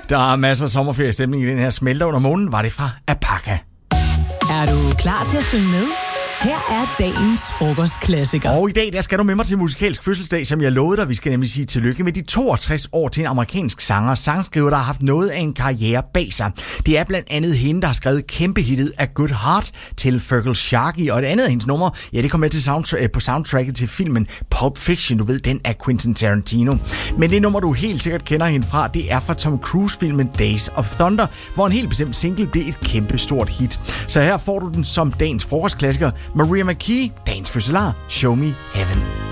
Der er masser af sommerferiestemning i den her Smelter under månen, var det fra Apaka. Er du klar til at synge med? Her er dagens frokostklassiker. Og i dag der skal du med mig til musikalsk fødselsdag, som jeg lovede dig. Vi skal nemlig sige tillykke med de 62 år til en amerikansk sanger og sangskriver, der har haft noget af en karriere bag sig. Det er blandt andet hende, der har skrevet kæmpehittet A Good Heart til Fergal Sharkey, og et andet af hendes numre, ja, det kom med til på soundtracket til filmen Pulp Fiction, du ved, den af Quentin Tarantino. Men det nummer, du helt sikkert kender hende fra, det er fra Tom Cruise-filmen Days of Thunder, hvor en helt bestemt single blev et kæmpe stort hit. Så her får du den som dagens frokostklassiker. Maria McKee, dagens fødselar, Show Me Heaven.